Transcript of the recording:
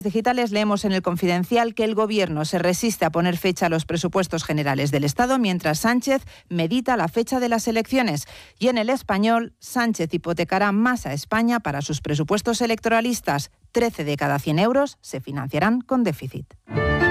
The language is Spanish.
Digitales leemos en El Confidencial que el Gobierno se resiste a poner fecha a los presupuestos generales del Estado mientras Sánchez medita la fecha de las elecciones. Y en El Español, Sánchez hipotecará más a España para sus presupuestos electoralistas. 13 de cada 100 euros se financiarán con déficit.